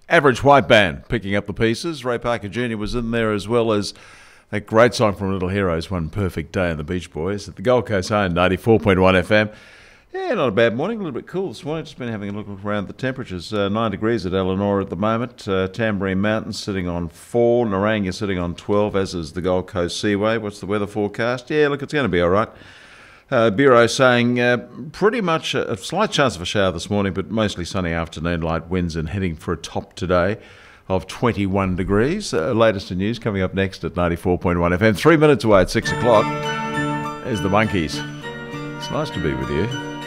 Average White Band picking up the pieces. Ray Parker Jr. was in there, as well as that great song from Little Heroes, One Perfect Day, and the Beach Boys at the Gold Coast Own 94.1 FM. Yeah, not a bad morning. A little bit cool this morning. Just been having a look around the temperatures. 9 degrees at Eleanor at the moment. Tamborine Mountains sitting on 4. Narangba sitting on 12, as is the Gold Coast Seaway. What's the weather forecast? Yeah, look, it's going to be all right. Bureau saying pretty much a slight chance of a shower this morning, but mostly sunny afternoon, light winds, and heading for a top today of 21 degrees. Latest in news coming up next at 94.1 FM. 3 minutes away at 6 o'clock. There's the Monkeys. It's nice to be with you.